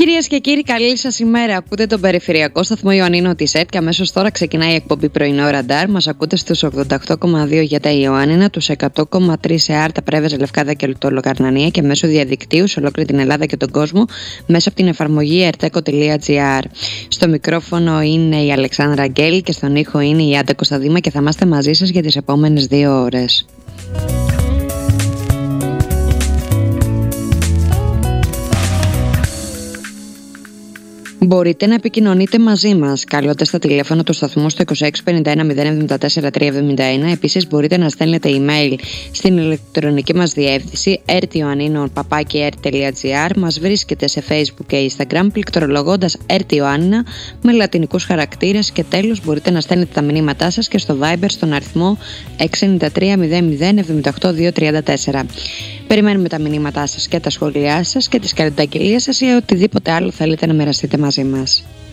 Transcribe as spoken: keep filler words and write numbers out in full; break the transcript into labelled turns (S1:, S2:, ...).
S1: Κυρίες και κύριοι, καλή σας ημέρα. Ακούτε τον περιφερειακό σταθμό Ιωαννίνο της ΕΡΤ και αμέσως τώρα ξεκινάει η εκπομπή Πρωινό Ραντάρ. Μας ακούτε στους ογδόντα οκτώ κόμμα δύο για τα Ιωάννινα, τους εκατό κόμμα τρία σε Άρτα, Πρέβεζα, Λευκάδα και Λουτρολογαρνανία και μέσω διαδικτύου σε ολόκληρη την Ελλάδα και τον κόσμο μέσα από την εφαρμογή ερτέκο τελεία τζι άρ. Στο μικρόφωνο είναι η Αλεξάνδρα Αγγέλη και στον ήχο είναι η Άντα Κωνσταντίνα και θα είμαστε μαζί σας για τις επόμενες δύο ώρες. Μπορείτε να επικοινωνείτε μαζί μας καλώντας στα τηλέφωνα του σταθμού στο είκοσι έξι πενήντα ένα μηδέν εβδομήντα τέσσερα τριακόσια εβδομήντα ένα. Επίσης μπορείτε να στέλνετε email στην ηλεκτρονική μας διεύθυνση ερτ ιωαννίνων παπάκι ερτ τελεία τζι άρ. Μας βρίσκεται σε Facebook και Instagram πληκτρολογώντας ερτ Ιωάννινα με λατινικούς χαρακτήρες και τέλος μπορείτε να στέλνετε τα μηνύματά σας και στο Viber στον αριθμό έξι εννιά τρία μηδέν μηδέν εβδομήντα οκτώ διακόσια τριάντα τέσσερα. Περιμένουμε τα μηνύματά σας και τα σχόλιά σας και τις καταγγελίες σας ή οτιδήποτε άλλο θέλετε να μοιραστείτε μαζί μας.